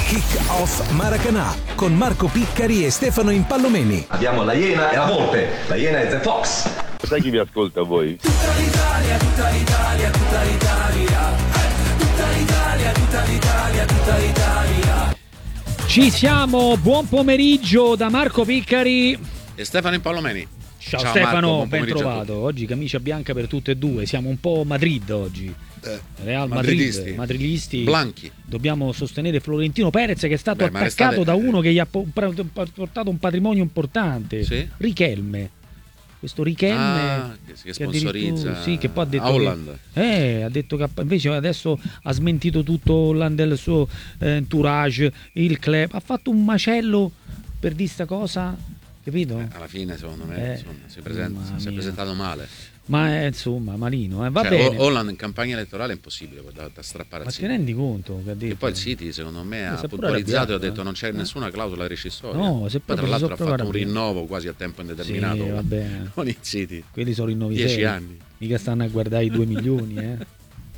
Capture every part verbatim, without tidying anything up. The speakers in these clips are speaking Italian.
Kick Off Maracanã con Marco Piccari e Stefano Impallomeni. Abbiamo la Iena e la Volpe. La Iena è The Fox. Sai chi mi ascolta voi? Tutta l'Italia, tutta l'Italia, tutta l'Italia, eh, tutta l'Italia, tutta l'Italia, tutta l'Italia. Ci siamo, buon pomeriggio da Marco Piccari e Stefano Impallomeni. Ciao, Ciao Stefano, Marco, ben trovato. Oggi camicia bianca per tutte e due, siamo un po' Madrid oggi. Eh, Real madridisti. Madrid, madridisti. Blanchi. Dobbiamo sostenere Florentino Perez che è stato Beh, attaccato restate... da uno che gli ha portato un patrimonio importante. Sì? Richelme. Questo Richelme ah, che, che sponsorizza che sì, che poi ha detto Holland. Che, eh, ha detto che invece adesso ha smentito tutto Holland, il suo eh, entourage, il club, ha fatto un macello per dire sta cosa, capito? Eh, alla fine secondo me eh, insomma, si, presenta, si è presentato male. Ma è, insomma, malino, eh, va cioè, bene. Holland in campagna elettorale è impossibile da, da strappare. Ma ti rendi conto che ha detto? E poi il City secondo me ha si puntualizzato e ha eh. detto non c'è nessuna clausola rescissoria. No, se poi tra proprio l'altro ha fatto un arrabbiato. rinnovo quasi a tempo indeterminato Sì, va bene. con il City. Quelli sono rinnovi dieci seri. anni. Mica stanno a guardare i due milioni, eh.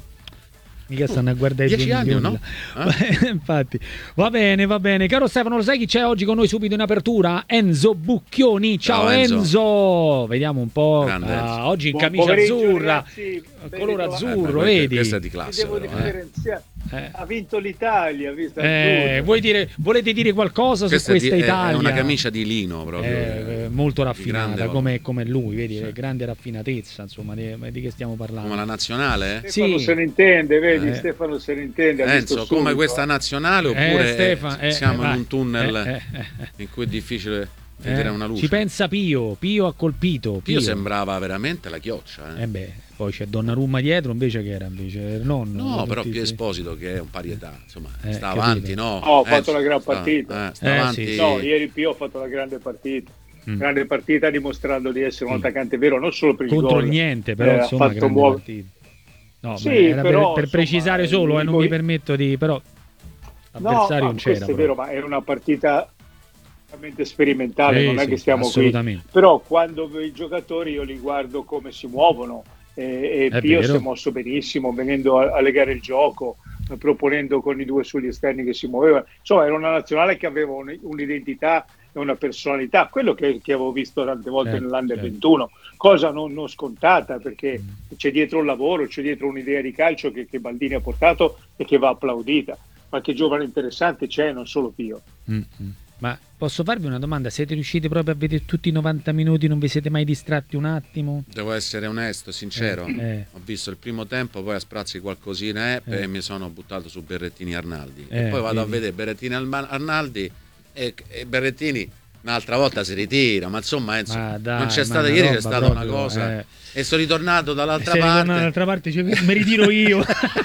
Mica stanno a guardare i dieci due anni, milioni. no? Eh? Infatti, va bene, va bene. Caro Stefano, lo sai chi c'è oggi con noi subito in apertura? Enzo Bucchioni. Ciao, Ciao Enzo. Enzo. Vediamo un po'. Grande, Ah, oggi in Buon camicia azzurra, ragazzi, colore azzurro, eh, vedi? Questa è di classe. devo Però, eh. differenziare. Eh. Ha vinto l'Italia, visto Eh, vuoi dire, volete dire qualcosa Questa su è questa di- è- Italia? È una camicia di lino proprio. Eh, molto raffinata grande come, come lui, vedi, Sì. grande raffinatezza, insomma, di, di che stiamo parlando. Come la nazionale? Stefano Sì. se ne intende, vedi? Eh. Stefano se ne intende. ha visto Enzo, come subito, questa eh. nazionale Eh, oppure Stefano, eh, eh, siamo eh, in vai. un tunnel Eh, eh, eh, in cui è difficile eh. vedere una luce? Ci pensa Pio, Pio ha colpito. Pio, Pio sembrava veramente la chioccia. Eh. Eh beh, poi c'è Donnarumma dietro invece che era invece il nonno. No, lo però tutti- Pio Esposito che è un pari età, insomma, Eh, sta capito. avanti, no? No, ha fatto Enzo, una gran sta- partita. eh, sta Eh, avanti. sì. No, ieri Pio ha fatto una grande partita. Mm. Grande partita dimostrando di essere un attaccante vero, non solo per il contro gol. il niente, però Eh, ha insomma fatto grande muove- partita. No, Sì, ma era per- però, per, insomma, precisare solo, eh, non poi- mi permetto di però No, avversario ma non c'era. questo è però. vero, ma è una partita veramente sperimentale, Sì, non è sì, che stiamo qui. assolutamente. Però quando i giocatori io li guardo come si muovono e, e È Pio vero. si è mosso benissimo venendo a, a legare il gioco, eh, proponendo con i due sugli esterni che si muovevano. Insomma, era una nazionale che aveva un- un'identità e una personalità, quello che, che avevo visto tante volte Certo, nell'Under certo. ventuno, cosa non, non scontata perché c'è dietro un lavoro, c'è dietro un'idea di calcio che, che Baldini ha portato e che va applaudita. Qualche giovane interessante c'è, non solo Pio. Mm-mm. Ma posso farvi una domanda? Siete riusciti proprio a vedere tutti i novanta minuti? Non vi siete mai distratti un attimo? Devo essere onesto, sincero. Eh, eh. Ho visto il primo tempo, poi a sprazzi qualcosina eh, Eh. e mi sono buttato su Berrettini Arnaldi. Eh, e poi vado vedi. a vedere Berrettini Alma- Arnaldi e, e Berrettini un'altra volta si ritira, ma insomma Enzo, Ma dai, non c'è ma stata una ieri, c'è roba stata proprio, una cosa eh. e sono ritornato dall'altra Se parte. ritorno dall'altra parte cioè, mi ritiro io.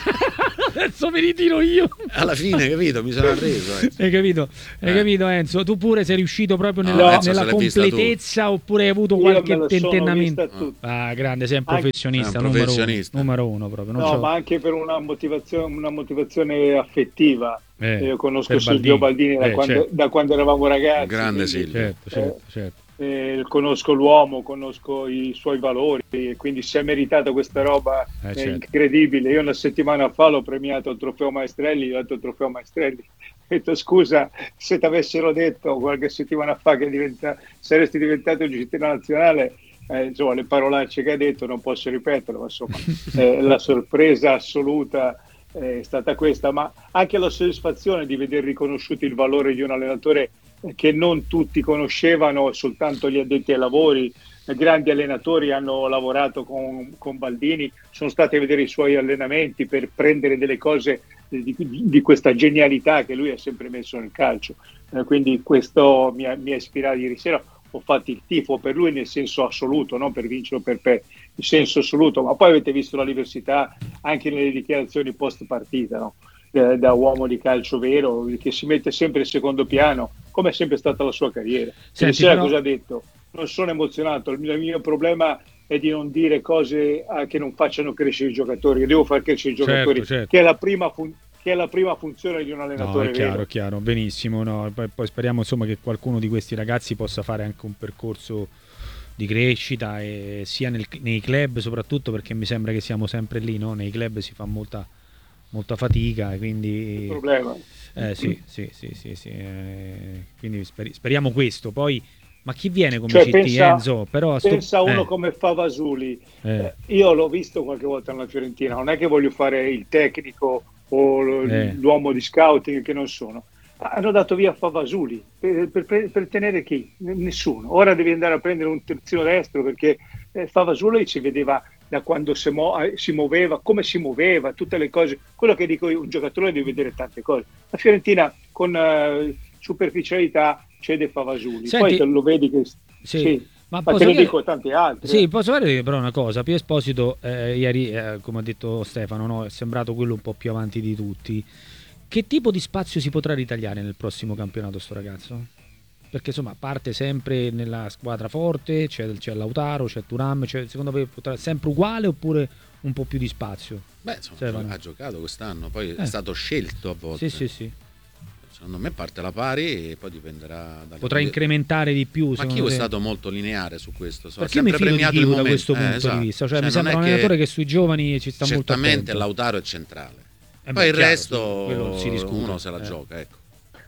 Adesso mi ritiro io. Alla fine, capito? Mi sono arreso. Enzo. Hai capito? Hai Eh. capito Enzo? Tu pure sei riuscito proprio No, nella, Enzo, nella se l'hai vista tu. completezza oppure hai avuto Io qualche me lo sono tentennamento? vista tutta. Ah, grande, sei un Anche- professionista, È un numero, professionista. Uno, numero uno proprio. Non No, c'ho- ma anche per una motivazione, una motivazione affettiva. Eh, Io conosco per Silvio Baldini. Baldini da, Eh, quando, certo. da quando eravamo ragazzi. Grande quindi, Silvio. Certo, certo, certo. eh, conosco l'uomo, conosco i suoi valori e quindi si è meritato questa roba Eh, eh, certo. incredibile. Io una settimana fa l'ho premiato al trofeo Maestrelli, gli ho dato il trofeo Maestrelli. Ho detto scusa, se ti avessero detto qualche settimana fa che diventa, saresti diventato il gestore nazionale, eh, insomma le parolacce che hai detto non posso ripeterle, ma insomma eh, la sorpresa assoluta è stata questa, ma anche la soddisfazione di veder riconosciuto il valore di un allenatore che non tutti conoscevano, soltanto gli addetti ai lavori. Grandi allenatori hanno lavorato con, con Baldini, sono stati a vedere i suoi allenamenti per prendere delle cose di, di questa genialità che lui ha sempre messo nel calcio. Eh, quindi questo mi ha, mi ha ispirato ieri sera. Ho fatto il tifo per lui nel senso assoluto, non per vincere o per perdere, in senso assoluto. Ma poi avete visto la diversità anche nelle dichiarazioni post partita, no? Eh, da uomo di calcio vero che si mette sempre in secondo piano, come è sempre stata la sua carriera. Ieri sera però... cosa ha detto? Non sono emozionato, il mio, il mio problema è di non dire cose ah, che non facciano crescere i giocatori. Io devo far crescere i giocatori, certo, certo. che è la prima funzione. Che è la prima funzione di un allenatore. No, è chiaro, vero. è chiaro, benissimo. No. Poi, poi speriamo insomma che qualcuno di questi ragazzi possa fare anche un percorso di crescita, e sia nel, nei club soprattutto, perché mi sembra che siamo sempre lì, no? Nei club si fa molta, molta fatica, e quindi il problema. Eh, sì, sì, sì, sì, sì. Eh, quindi speri- speriamo questo. Poi, ma chi viene come Cioè, C T, pensa, Enzo? Però a sto- pensa a uno eh, come Favasuli. eh, Eh, io l'ho visto qualche volta nella Fiorentina, non è che voglio fare il tecnico o lo- eh. l'uomo di scouting, che non sono. Hanno dato via Favasuli per, per- per tenere chi? N- Nessuno. Ora devi andare a prendere un terzino destro, perché eh, Favasuli si vedeva da quando si, mo- eh, si muoveva, come si muoveva, tutte le cose. Quello che dico io, un giocatore deve vedere tante cose. La Fiorentina con eh, superficialità cede Favasuli, Senti, poi te lo vedi che sì, sì, ma ma posso te ne dire- dico tanti altri. Sì, eh. posso fare però una cosa. Pio Esposito, eh, ieri, eh, come ha detto Stefano, no, è sembrato quello un po' più avanti di tutti. Che tipo di spazio si potrà ritagliare nel prossimo campionato sto ragazzo? Perché insomma parte sempre nella squadra forte, c'è, c'è Lautaro, c'è Thuram, c'è, secondo voi potrà sempre uguale oppure un po' più di spazio? Beh, insomma, Stefano. ha giocato quest'anno, poi Eh. è stato scelto a volte. Sì, sì, sì. Secondo me parte la pari e poi dipenderà dalle Potrà condi- incrementare di più. Ma secondo Chivo è te? stato molto lineare su questo. So, ha Perché mi sempre fido di premiato il Chivo da momento. questo Eh, punto esatto. di vista, cioè, Cioè, mi sembra non un è allenatore che... sui giovani ci sta molto certamente attento. Lautaro è centrale. Eh beh, Poi il chiaro, resto quello si discute. uno se la Eh. gioca, ecco.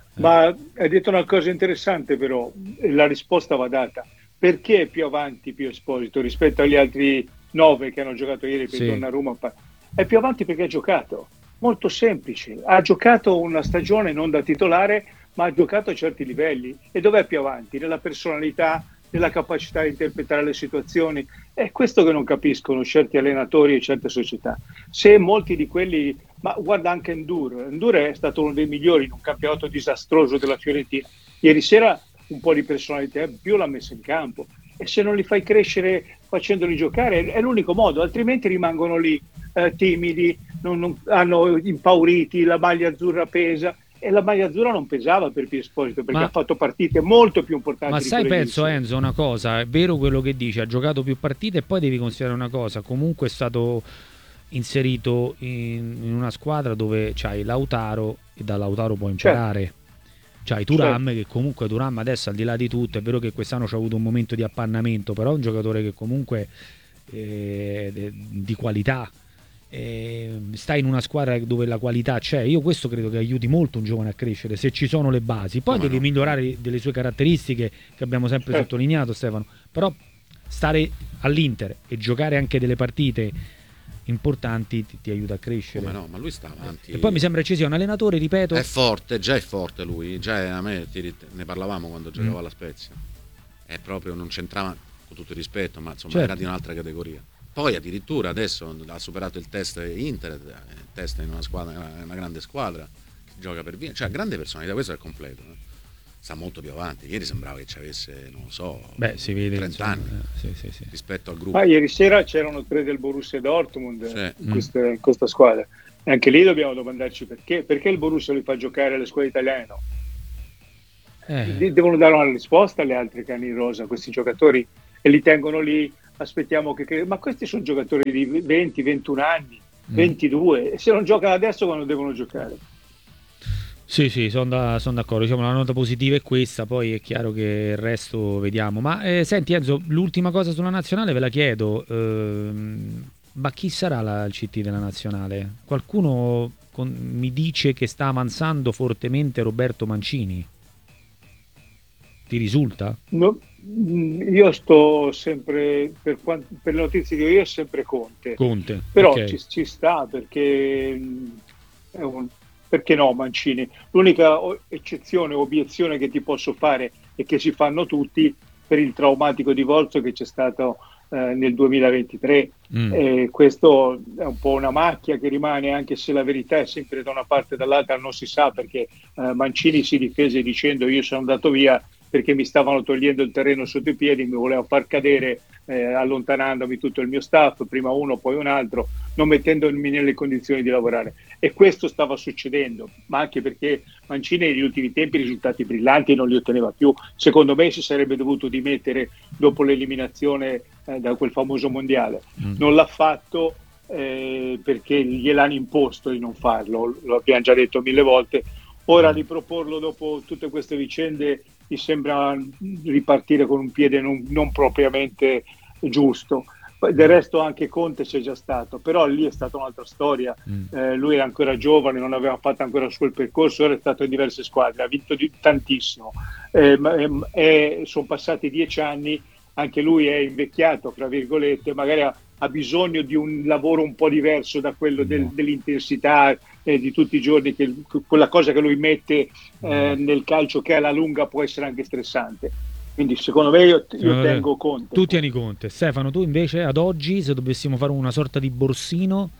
Ma hai detto una cosa interessante, però e la risposta va data. Perché è più avanti Pio Esposito rispetto agli altri nove che hanno giocato ieri per Sì. Donnarumma? È più avanti perché ha giocato. Molto semplice. Ha giocato una stagione non da titolare, ma ha giocato a certi livelli. E dov'è più avanti? Nella personalità, nella capacità di interpretare le situazioni. È questo che non capiscono certi allenatori e certe società. Se molti di quelli, ma guarda anche Endur, Endur è stato uno dei migliori in un campionato disastroso della Fiorentina. Ieri sera un po' di personalità in più l'ha messa in campo, e se non li fai crescere facendoli giocare è l'unico modo, altrimenti rimangono lì eh, timidi, non, non, hanno impauriti, la maglia azzurra pesa. E la maglia azzurra non pesava per Pio Esposito, perché Ma- ha fatto partite molto più importanti. Ma di sai, quelle di penso ieri. Enzo, una cosa, è vero quello che dice, ha giocato più partite e poi devi considerare una cosa, comunque è stato inserito in, in una squadra dove c'hai Lautaro e da Lautaro puoi imparare. C'hai Thuram, Certo. che comunque Thuram adesso al di là di tutto, è vero che quest'anno c'ha avuto un momento di appannamento, però è un giocatore che comunque eh, de- di qualità. Eh, sta in una squadra dove la qualità c'è. Io questo credo che aiuti molto un giovane a crescere se ci sono le basi, poi Come devi no? migliorare delle sue caratteristiche che abbiamo sempre Certo. sottolineato, Stefano, però stare all'Inter e giocare anche delle partite importanti ti, ti aiuta a crescere. Come no? Ma lui sta avanti. E poi mi sembra ci sia un allenatore, ripeto, È forte, già è forte lui. Già è- a me ti- ne parlavamo quando giocavo Mm. alla Spezia. È proprio, non c'entrava, con tutto il rispetto, ma insomma Certo. era di un'altra categoria. Poi addirittura adesso ha superato il test Inter, il test in una squadra, una grande squadra, che gioca per via, cioè grande personalità, questo è il completo. eh. Sta molto più avanti. Ieri sembrava che ci avesse, non lo so, beh, si vede trenta insomma, anni eh, sì, sì, sì. rispetto al gruppo. Ma ieri sera c'erano tre del Borussia Dortmund Sì. in, Mm. questa, in questa squadra. E anche lì dobbiamo domandarci perché. Perché il Borussia li fa giocare alle squadre italiane? No? Eh, De- Devono dare una risposta alle altre cani in rosa, questi giocatori, e li tengono lì. Aspettiamo che, che... Ma questi sono giocatori di venti ventuno anni, Mm. ventidue, e se non giocano adesso quando devono giocare? Sì, sì, sono da- son d'accordo. Diciamo, la nota positiva è questa, poi è chiaro che il resto vediamo. Ma eh, senti Enzo, l'ultima cosa sulla nazionale ve la chiedo. ehm, ma chi sarà la, il C T della nazionale? Qualcuno con- mi dice che sta avanzando fortemente Roberto Mancini. Ti risulta? No, mh, io sto sempre, per, quan- per le notizie che ho io, è sempre Conte. Conte. Però ok. ci, ci sta perché, mh, è un- perché no Mancini? L'unica o- eccezione o obiezione che ti posso fare e che si fanno tutti per il traumatico divorzio che c'è stato eh, nel duemilaventitré. Mm. E questo è un po' una macchia che rimane, anche se la verità è sempre da una parte e dall'altra, non si sa, perché eh, Mancini si difese dicendo: io sono andato via perché mi stavano togliendo il terreno sotto i piedi, mi voleva far cadere eh, allontanandomi tutto il mio staff, prima uno poi un altro, non mettendomi nelle condizioni di lavorare. E questo stava succedendo, ma anche perché Mancini negli ultimi tempi risultati brillanti non li otteneva più. Secondo me si sarebbe dovuto dimettere dopo l'eliminazione eh, da quel famoso mondiale. Mm. Non l'ha fatto eh, perché gliel'hanno imposto di non farlo, lo abbiamo già detto mille volte. Ora riproporlo dopo tutte queste vicende mi sembra ripartire con un piede non, non propriamente giusto. Poi del resto anche Conte c'è già stato, però lì è stata un'altra storia. Mm. Eh, lui era ancora giovane, non aveva fatto ancora il suo percorso, ora è stato in diverse squadre, ha vinto di, tantissimo. Eh, eh, sono passati dieci anni, anche lui è invecchiato, tra virgolette, magari ha, ha bisogno di un lavoro un po' diverso da quello del, dell'intensità eh, di tutti i giorni, che quella cosa che lui mette eh, nel calcio che alla lunga può essere anche stressante. Quindi secondo me io, io tengo Conte. Tu tieni Conte. Stefano, tu invece ad oggi, se dovessimo fare una sorta di borsino,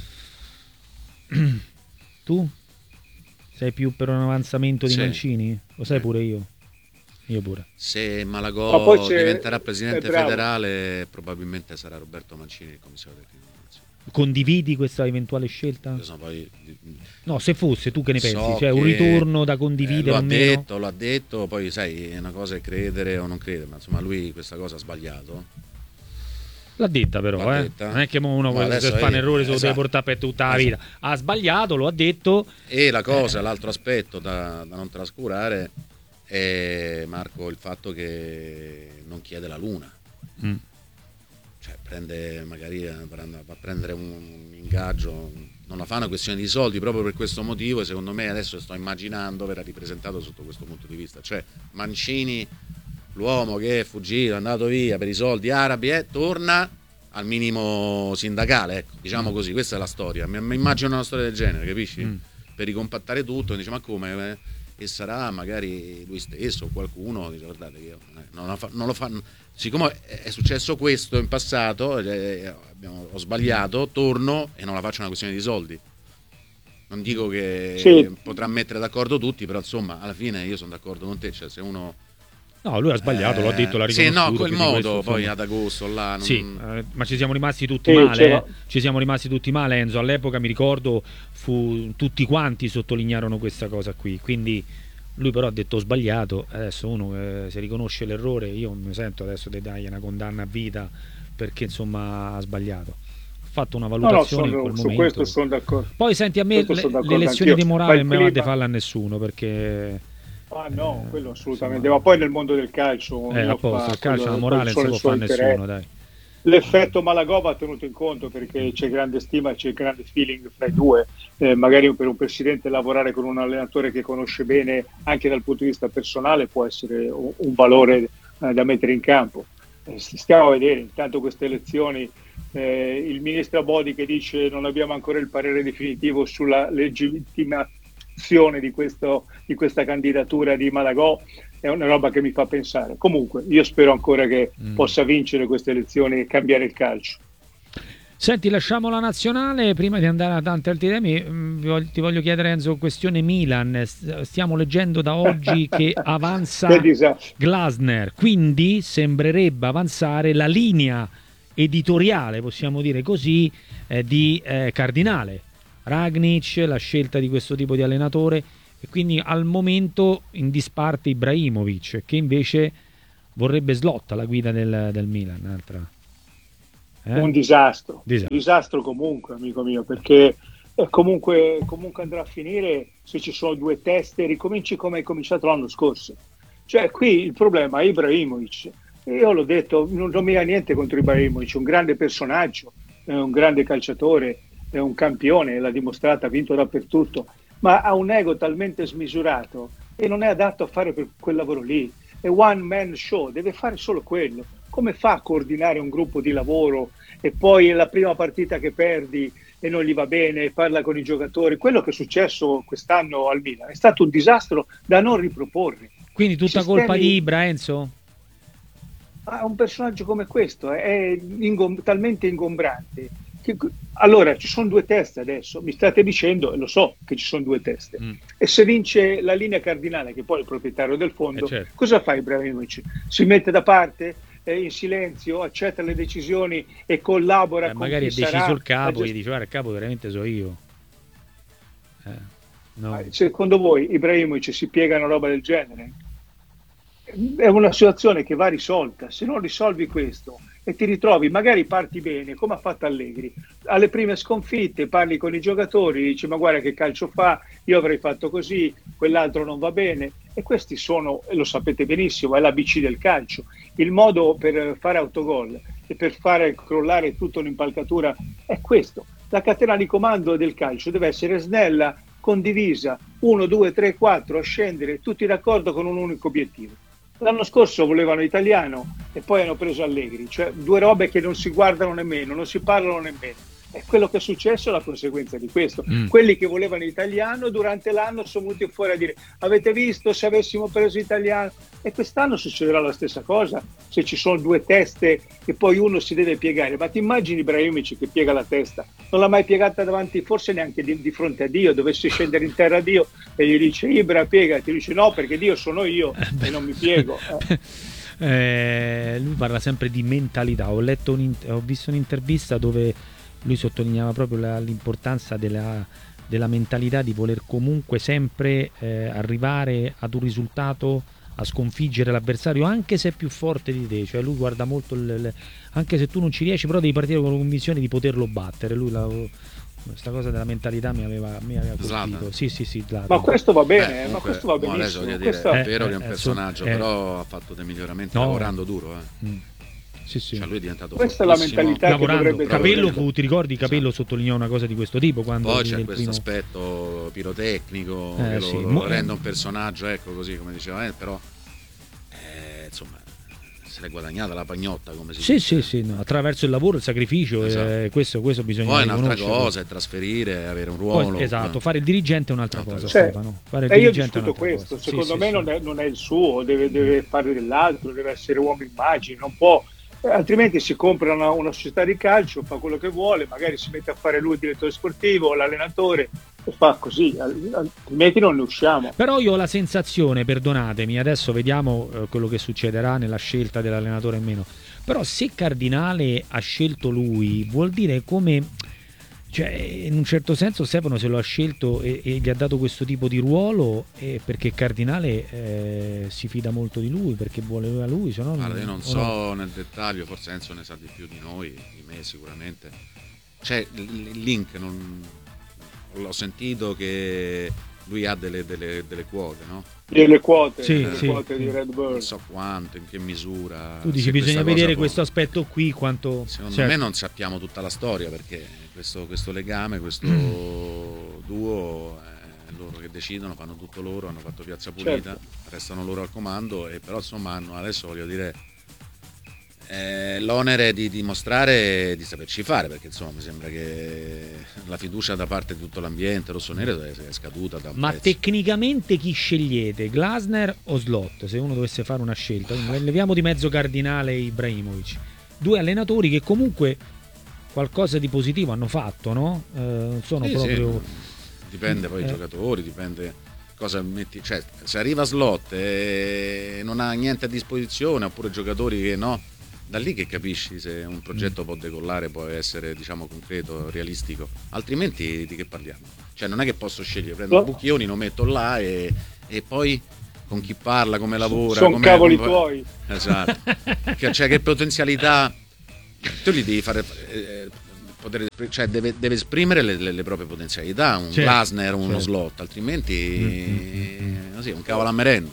tu sei più per un avanzamento di Sì. Mancini? Lo sai pure io. Io pure. Se Ma Malagò poi c'è- diventerà presidente è bravo. federale, probabilmente sarà Roberto Mancini il commissario tecnico della nazione. Condividi questa eventuale scelta? Io sono poi No, se fosse, tu che ne pensi? So Cioè un che, ritorno da eh, condividere lo o ha meno? detto, lo ha detto, poi sai, è una cosa è credere o non credere, ma insomma lui questa cosa ha sbagliato. L'ha detta però, L'ha eh. detta. Non è che mo uno No, se adesso fa un vedi, errore se lo deve esatto. portare per tutta la Esatto. vita. Ha sbagliato, lo ha detto. E la cosa, l'altro aspetto da, da non trascurare è, Marco, il fatto che non chiede la luna. Mm. Cioè prende magari eh, va a prendere un ingaggio, non la fa una questione di soldi proprio per questo motivo, e secondo me adesso sto immaginando verrà ripresentato sotto questo punto di vista. Cioè Mancini, l'uomo che è fuggito, è andato via per i soldi arabi, eh, torna al minimo sindacale, ecco, diciamo Mm. così, questa è la storia. Mi, mi immagino una storia del genere, capisci? Mm. Per ricompattare tutto, dice ma come? Eh, e sarà magari lui stesso o qualcuno dice guardate io eh, non, lo fa, non lo fanno, siccome è successo questo in passato, eh, abbiamo, ho sbagliato, torno e non la faccio una questione di soldi. Non dico che Sì. potrà mettere d'accordo tutti, però insomma alla fine io sono d'accordo con te, cioè se uno No, lui ha sbagliato, eh, l'ha detto, l'ha sì, riconosciuto. no, quel quindi modo questo, poi insomma. ad agosto là non... Sì, eh, ma ci siamo rimasti tutti Sì, male, c'era- eh. Ci siamo rimasti tutti male, Enzo. All'epoca mi ricordo fu tutti quanti sottolinearono questa cosa qui. Quindi lui però ha detto ho sbagliato. Adesso uno eh, se riconosce l'errore, io mi sento adesso di dargli una condanna a vita perché insomma ha sbagliato. Ha fatto una No, no, valutazione in sono- quel su momento. questo sono d'accordo. Poi senti, a me Questo le, sono le d'accordo lezioni anch'io. di Ma morale il non me le va di clima- farle a nessuno perché Ah no, Eh, quello assolutamente, insomma. ma poi nel mondo del calcio eh, ognuno a posto, fa il calcio, quello- la morale non quello si sono può i fare suoi nessuno, interessi. dai. L'effetto Malagò va tenuto in conto perché c'è grande stima e c'è grande feeling fra i due. Eh, magari per un presidente lavorare con un allenatore che conosce bene anche dal punto di vista personale può essere un, un valore eh, da mettere in campo. Eh, stiamo a vedere, intanto queste elezioni, eh, il ministro Abodi che dice non abbiamo ancora il parere definitivo sulla legittimazione di, questo, di questa candidatura di Malagò, è una roba che mi fa pensare. Comunque io spero ancora che Mm. possa vincere queste elezioni e cambiare il calcio. Senti, lasciamo la nazionale prima di andare a tanti altri temi. mm, vi voglio- Ti voglio chiedere, Enzo, questione Milan. S- Stiamo leggendo da oggi che avanza Che disastro. Glasner, quindi sembrerebbe avanzare la linea editoriale, possiamo dire così, eh, di eh, Cardinale. Ragnic, la scelta di questo tipo di allenatore, e quindi al momento in disparte Ibrahimovic, che invece vorrebbe Slot alla guida del, del Milan. Un'altra. Eh? Un disastro. Disastro. disastro comunque, amico mio, perché eh, comunque, comunque andrà a finire se ci sono due teste, ricominci come hai cominciato l'anno scorso. Cioè qui il problema è Ibrahimovic. Io l'ho detto, non, non mi ha niente contro Ibrahimovic, un grande personaggio, è un grande calciatore, è un campione, l'ha dimostrato, ha vinto dappertutto, ma ha un ego talmente smisurato e non è adatto a fare per quel lavoro lì. È one man show, deve fare solo quello. Come fa a coordinare un gruppo di lavoro e poi è la prima partita che perdi e non gli va bene, parla con i giocatori? Quello che è successo quest'anno al Milan è stato un disastro da non riproporre. Quindi tutta Sistemi- colpa di Ibra, Enzo? Ma un personaggio come questo è ingom- talmente ingombrante. Che- allora, ci sono due teste adesso, mi state dicendo, e lo so che ci sono due teste, Mm. e se vince la linea cardinale, che poi è il proprietario del fondo, Eh, certo. cosa fa Ibrahimovic? Si mette da parte, è in silenzio, accetta le decisioni e collabora Eh, con magari è chi deciso sarà il capo la e gest- dice guarda, il capo veramente so io. Eh, no. Ah, secondo voi Ibrahimovic si piega a una roba del genere? È una situazione che va risolta. Se non risolvi questo e ti ritrovi, magari parti bene, come ha fatto Allegri, alle prime sconfitte parli con i giocatori, dici ma guarda che calcio fa, io avrei fatto così, quell'altro non va bene, e questi sono, e lo sapete benissimo, è l'A B C del calcio. Il modo per fare autogol e per fare crollare tutta un'impalcatura è questo. La catena di comando del calcio deve essere snella, condivisa, uno, due, tre, quattro, a scendere, tutti d'accordo con un unico obiettivo. L'anno scorso volevano Italiano e poi hanno preso Allegri, cioè due robe che non si guardano nemmeno, non si parlano nemmeno. E quello che è successo è la conseguenza di questo. Mm. Quelli che volevano Italiano durante l'anno sono venuti fuori a dire: avete visto se avessimo preso Italiano? E quest'anno succederà la stessa cosa, se ci sono due teste e poi uno si deve piegare. Ma ti immagini Ibrahimovic che piega la testa? Non l'ha mai piegata davanti, forse neanche di, di fronte a Dio, dovesse scendere in terra a Dio e gli dice: Ibra, piegati. Dice: no, perché Dio sono io e non mi piego. Eh. Eh, lui parla sempre di mentalità. Ho letto un, ho visto un'intervista dove lui sottolineava proprio la, l'importanza della, della mentalità di voler comunque sempre eh, arrivare ad un risultato, a sconfiggere l'avversario anche se è più forte di te. Cioè lui guarda molto il, il, anche se tu non ci riesci, però devi partire con la convinzione di poterlo battere. Lui la, questa cosa della mentalità mi aveva, mi aveva colpito. Sì, sì, sì, Zlatan. Ma questo va bene, Beh, comunque, ma questo va benissimo. Adesso, dire, questo... è vero eh, che è un eh, personaggio, eh, però ha fatto dei miglioramenti no, lavorando duro. Eh. Mm. Sì, sì. Cioè lui è diventato questa è la mentalità lavorando. che dovrebbe Capello dare. fu, ti ricordi Capello esatto. sottolineò una cosa di questo tipo quando poi c'è il questo primo... aspetto pirotecnico eh, che sì. lo, Mo- lo rende un personaggio, ecco, così come diceva, eh, però eh, insomma se l'è guadagnata la pagnotta, come si sì, dice. sì, sì, no, attraverso il lavoro, il sacrificio, Esatto. eh, questo, questo bisogna poi un'altra riconoscerlo. cosa è trasferire, avere un ruolo. Poi, esatto, eh. fare il dirigente è un'altra Un'altra cosa, cosa. Stefano. Fare il E io dirigente è discuto un'altra questo, cosa. secondo Sì, me sì, non, sì. è, non è il suo, deve, deve fare dell'altro, deve essere uomo immagine, non può, eh, altrimenti si compra una, una società di calcio, fa quello che vuole, magari si mette a fare lui il direttore sportivo, l'allenatore, e fa così, altrimenti non ne usciamo. Però io ho la sensazione, perdonatemi, adesso vediamo eh, quello che succederà nella scelta dell'allenatore in meno, però se Cardinale ha scelto lui vuol dire come, cioè in un certo senso Stefano se lo ha scelto e, e gli ha dato questo tipo di ruolo eh, perché Cardinale eh, si fida molto di lui, perché vuole lui a lui, se no Guarda, io non so no. nel dettaglio, forse Enzo ne sa di più di noi, di me sicuramente. C'è il il link, non, l'ho sentito che lui ha delle, delle, delle quote, no? Delle quote, Sì, delle sì. quote di Red Bull. Non so quanto, in che misura. Tu dici se bisogna questa cosa vedere può- questo aspetto qui quanto Secondo certo. me non sappiamo tutta la storia, perché questo, questo legame, questo duo, è loro che decidono, fanno tutto loro, hanno fatto Piazza Pulita, Certo. restano loro al comando, e però insomma hanno, adesso voglio dire, eh, l'onere di dimostrare di saperci fare, perché insomma mi sembra che la fiducia da parte di tutto l'ambiente rossonero è è scaduta da un Ma pezzo. tecnicamente chi scegliete? Glasner o Slot? Se uno dovesse fare una scelta, leviamo di mezzo Cardinale e Ibrahimovic, due allenatori che comunque qualcosa di positivo hanno fatto, no? Eh, non sono Sì, proprio sì, dipende poi Eh. i giocatori, dipende cosa metti, cioè se arriva Slot e non ha niente a disposizione, oppure giocatori che no, da lì che capisci se un progetto può decollare, può essere diciamo concreto, realistico, altrimenti di che parliamo? Cioè non è che posso scegliere, prendo No. Bucchioni, lo metto là e, e poi con chi parla, come lavora, Sono come, cavoli come- tuoi. Esatto. Che- cioè che potenzialità tu gli devi fare eh, poter, cioè deve, deve esprimere le, le- le proprie potenzialità, un Certo, Glasner, uno certo. Slot, altrimenti Mm, così, un cavolo a merenda.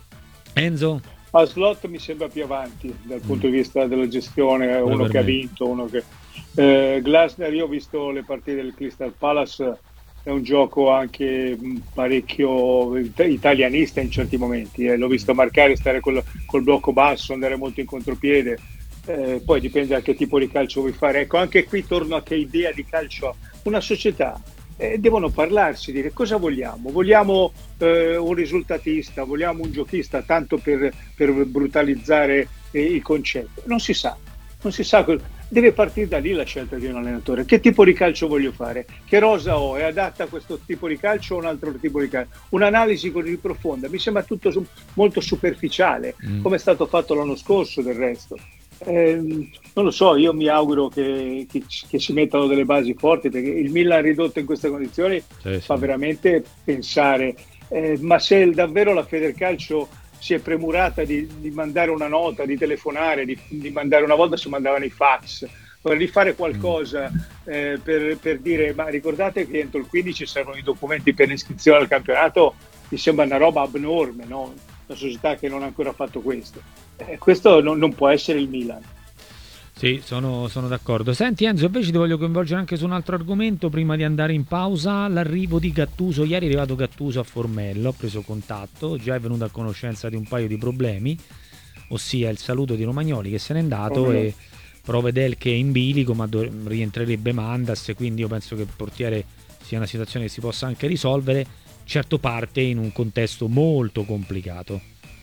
Enzo? A Slot mi sembra più avanti dal punto di vista della gestione, uno per che ha me. vinto, uno che... Eh, Glasner, io ho visto le partite del Crystal Palace, è un gioco anche mh, parecchio it- italianista in certi momenti, eh. L'ho visto marcare, stare col, col blocco basso, andare molto in contropiede, eh, poi dipende da che tipo di calcio vuoi fare. Ecco, anche qui torno a che idea di calcio ha una società. Eh, devono parlarsi, dire cosa vogliamo. Vogliamo eh, un risultatista, vogliamo un giochista, tanto per, per brutalizzare eh, il concetto. Non si sa, non si sa. quel- Deve partire da lì la scelta di un allenatore. Che tipo di calcio voglio fare? Che rosa ho? È adatta a questo tipo di calcio o un altro tipo di calcio? Un'analisi così profonda. Mi sembra tutto su- molto superficiale, Mm. come è stato fatto l'anno scorso del resto. Ehm, non lo so, io mi auguro che, che, che si mettano delle basi forti, perché il Milan ridotto in queste condizioni Sì, fa sì. veramente pensare. Eh, ma se davvero la Federcalcio si è premurata di, di mandare una nota, di telefonare, di, di mandare, una volta si mandavano i fax, ora di fare qualcosa eh, per, per dire ma ricordate che entro il quindici servono i documenti per l'iscrizione al campionato, mi sembra una roba abnorme, no? Una società che non ha ancora fatto questo. Eh, questo non, non può essere il Milan. Sì, sono, sono d'accordo. Senti Enzo, invece ti voglio coinvolgere anche su un altro argomento prima di andare in pausa. L'arrivo di Gattuso. Ieri è arrivato Gattuso a Formello, ho preso contatto, già è venuto a conoscenza di un paio di problemi, ossia il saluto di Romagnoli che se n'è andato oh, e Provedel che è in bilico, ma do- rientrerebbe Mandas, quindi io penso che il portiere sia una situazione che si possa anche risolvere, certo parte in un contesto molto complicato.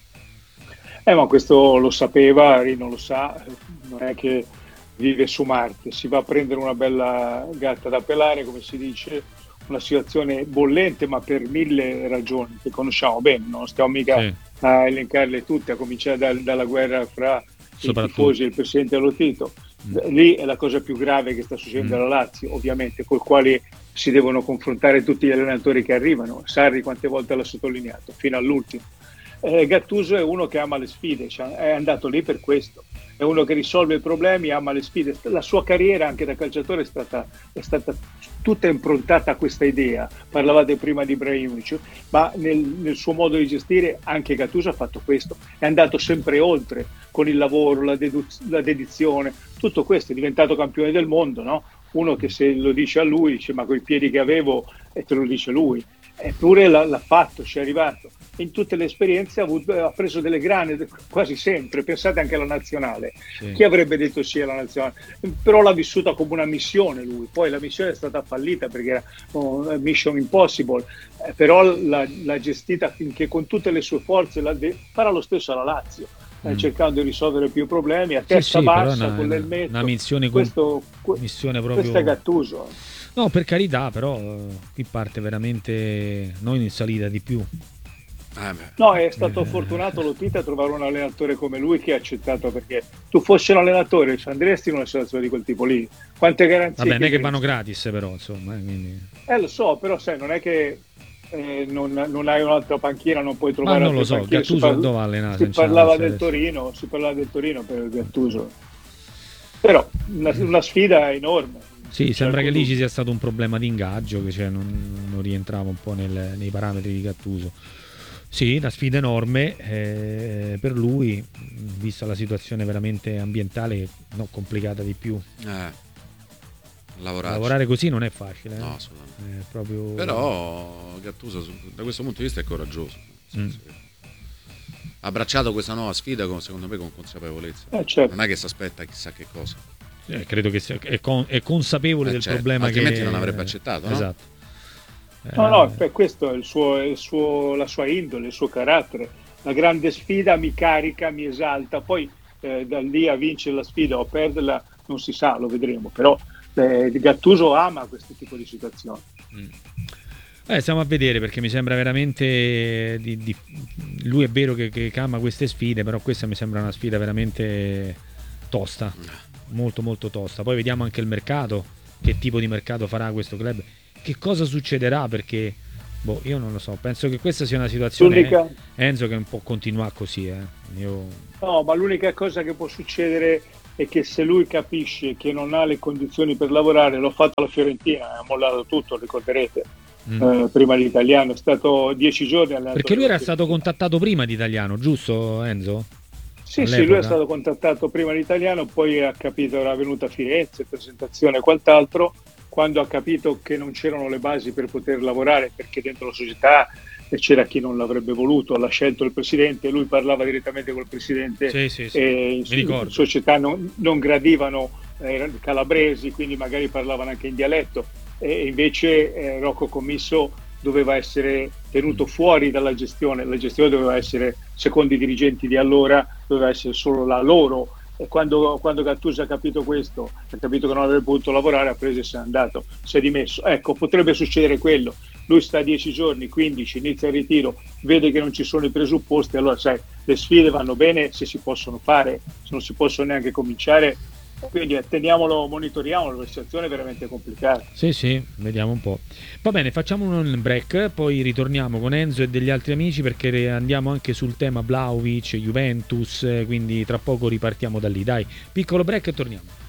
Eh, ma questo lo sapeva, Rino lo sa, non è che vive su Marte, si va a prendere una bella gatta da pelare, come si dice, una situazione bollente, ma per mille ragioni che conosciamo bene, non stiamo mica sì. a elencarle tutte, a cominciare da, dalla guerra fra i tifosi e il presidente dello Tito. Mm. Lì è la cosa più grave che sta succedendo mm. alla Lazio, ovviamente, col quale si devono confrontare tutti gli allenatori che arrivano. Sarri quante volte l'ha sottolineato, fino all'ultimo. Eh, Gattuso è uno che ama le sfide, cioè è andato lì per questo, è uno che risolve i problemi, ama le sfide. La sua carriera anche da calciatore è stata, è stata tutta improntata a questa idea. Parlavate prima di Ibrahimovic, ma nel, nel suo modo di gestire anche Gattuso ha fatto questo, è andato sempre oltre con il lavoro, la, deduz- la dedizione, tutto questo. È diventato campione del mondo, no? Uno che se lo dice a lui dice ma coi piedi che avevo, e te lo dice lui, eppure l'ha, l'ha fatto, ci è arrivato. In tutte le esperienze ha, avuto, ha preso delle grane quasi sempre. Pensate anche alla nazionale, sì. Chi avrebbe detto sì alla nazionale? Però l'ha vissuta come una missione lui, poi la missione è stata fallita perché era oh, mission impossible, eh, però l'ha, l'ha gestita finché con tutte le sue forze, la de- farà lo stesso alla Lazio, eh, mm. cercando di risolvere più problemi a testa sì, bassa, sì, una, con l'elmetto. Una missione, questo, con, missione proprio... questo è Gattuso. No, per carità, però qui parte veramente non in salita di più. Ah, no, è stato eh. fortunato Lotito a trovare un allenatore come lui che ha accettato, perché tu fossi un allenatore ci andresti in una situazione di quel tipo lì. Quante garanzie? Vabbè, non è che vanno gratis però, insomma. Eh, quindi... eh lo so, però sai, non è che eh, non, non hai un'altra panchina, non puoi trovare. Ma non lo so, panchine. Gattuso parla... dove allena? Si parlava del Torino, si parlava del Torino per Gattuso. Però una, una sfida enorme. Sì, sembra che lì ci sia stato un problema di ingaggio che cioè, non, non rientrava un po' nel, nei parametri di Gattuso. Sì, una sfida enorme eh, per lui, vista la situazione veramente ambientale, non complicata di più. Eh, Lavorare così non è facile. Eh? No, assolutamente. È proprio... Però Gattuso da questo punto di vista è coraggioso. Mm. Ha abbracciato questa nuova sfida con, secondo me con consapevolezza. Eh, certo. Non è che si aspetta chissà che cosa. Eh, credo che sia, è, con, è consapevole eh, del certo. problema, altrimenti che non avrebbe accettato, no? Esatto. No, no, per questo è il suo, il suo, la sua indole, il suo carattere. La grande sfida mi carica, mi esalta, poi eh, da lì a vincere la sfida o a perderla non si sa, lo vedremo, però eh, Gattuso ama questo tipo di situazioni. Mm. Eh, stiamo a vedere, perché mi sembra veramente di, di... lui è vero che, che ama queste sfide, però questa mi sembra una sfida veramente tosta, molto molto tosta. Poi vediamo anche il mercato, che tipo di mercato farà questo club, che cosa succederà, perché boh, io non lo so, penso che questa sia una situazione l'unica... Enzo che un po' continua così eh. Io... no, ma l'unica cosa che può succedere è che se lui capisce che non ha le condizioni per lavorare, l'ho fatto alla Fiorentina, ha mollato tutto, ricorderete. Mm. Eh, prima di Italiano è stato dieci giorni perché lui era stato contattato prima di Italiano, giusto Enzo? Sì, all'epoca. Sì, lui è stato contattato prima di Italiano, poi ha capito, era venuto a Firenze, presentazione e quant'altro. Quando ha capito che non c'erano le basi per poter lavorare, perché dentro la società c'era chi non l'avrebbe voluto, l'ha scelto il presidente, lui parlava direttamente col presidente, sì, sì, sì. E in, in società non, non gradivano eh, calabresi, quindi magari parlavano anche in dialetto, e invece eh, Rocco Commisso doveva essere tenuto fuori dalla gestione, la gestione doveva essere, secondo i dirigenti di allora, doveva essere solo la loro. E quando, quando Gattuso ha capito questo, ha capito che non avrebbe potuto lavorare, ha preso e se n'è andato, si è dimesso. Ecco, potrebbe succedere quello. Lui sta dieci giorni, quindici, inizia il ritiro, vede che non ci sono i presupposti, allora sai, le sfide vanno bene se si possono fare, se non si possono neanche cominciare. Quindi atteniamolo, monitoriamolo, la situazione è veramente complicata. Sì, sì, vediamo un po'. Va bene, facciamo un break, poi ritorniamo con Enzo e degli altri amici, perché andiamo anche sul tema Vlahovic, Juventus, quindi tra poco ripartiamo da lì. Dai, piccolo break e torniamo.